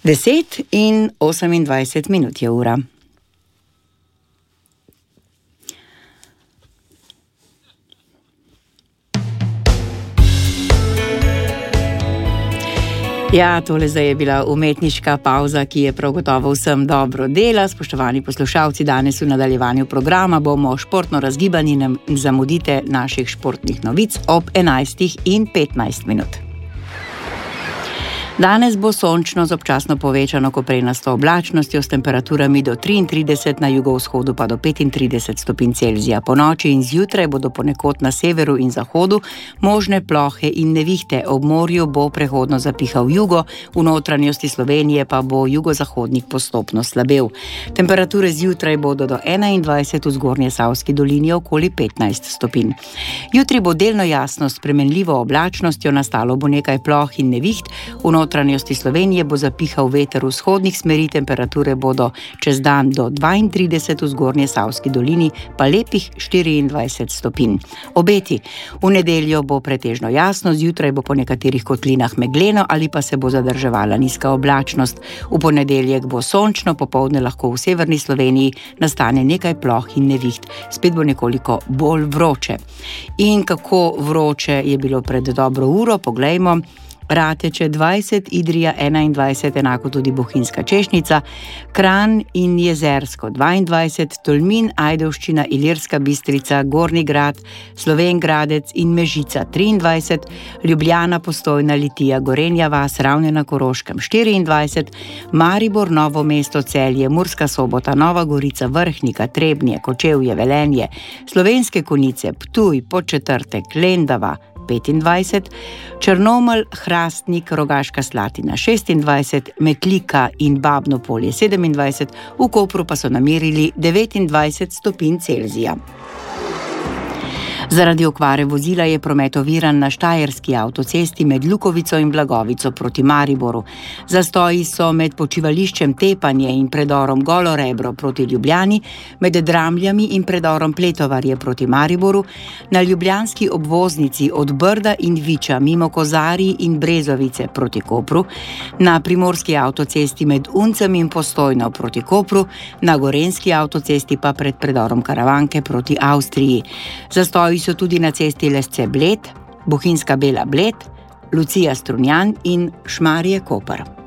10:28 je ura. Ja, tole zdaj je bila umetniška pavza, ki je prav gotovo vsem dobro dela. Spoštovani poslušalci, danes v nadaljevanju programa bomo športno razgibani, ne zamudite naših športnih novic ob 11:15. Danes bo sončno z občasno povečano koprenasto oblačnostjo s temperaturami do 33, na jugovzhodu pa do 35 stopinj Celzija. Po noči in zjutraj bodo ponekod na severu in zahodu možne plohe in nevihte. Ob morju bo prehodno zapihal jugo, v notranjosti Slovenije pa bo jugozahodnik postopno slabel. Temperature zjutraj bodo do 21, v Zgornjesavski dolini okoli 15 stopinj. Jutri bo delno jasno s spremenljivo oblačnostjo, nastalo bo nekaj ploh in neviht. V notranjosti Slovenije bo zapihal veter vzhodnih smeri, temperature bodo čez dan do 32, v Zgornjesavski dolini pa lepih 24 stopinj. Obeti: v nedeljo bo pretežno jasno, zjutraj bo po nekaterih kotlinah megleno ali pa se bo zadrževala nizka oblačnost. V ponedeljek bo sončno, popoldne lahko v severni Sloveniji nastane nekaj ploh in neviht. Spet bo nekoliko bolj vroče. In kako vroče je bilo pred dobro uro, poglejmo. Rateče 20, Idrija 21, enako tudi Bohinjska Češnica, Kranj in Jezersko 22, Tolmin, Ajdovščina, Ilirska Bistrica, Gornji Grad, Slovenj Gradec in Mežica 23, Ljubljana, Postojna, Litija, Gorenja vas, Ravne na Koroškem 24, Maribor, Novo mesto, Celje, Murska Sobota, Nova Gorica, Vrhnika, Trebnje, Kočevje, Velenje, Slovenske Konjice, Ptuj, Podčetrtek, Lendava 25, Črnomelj, Hrastnik, Rogaška Slatina 26, Metlika in Babno Polje 27, v Kopru pa so namerili 29 stopinj Celzija. Zaradi okvare vozila je promet oviran na štajerski avtocesti med Lukovico in Blagovico proti Mariboru. Zastoji so med počivališčem Tepanje in predorom Golo Rebro proti Ljubljani, med Dramljami in predorom Pletovarje proti Mariboru, na ljubljanski obvoznici od Brda in Viča mimo Kozarij in Brezovice proti Kopru, na primorski avtocesti med Uncem in Postojno proti Kopru, na gorenjski avtocesti pa pred predorom Karavanke proti Avstriji. Zastoji so tudi na cesti Lesce-Bled, Bohinjska Bela-Bled, Lucija Strunjan in Šmarje-Koper.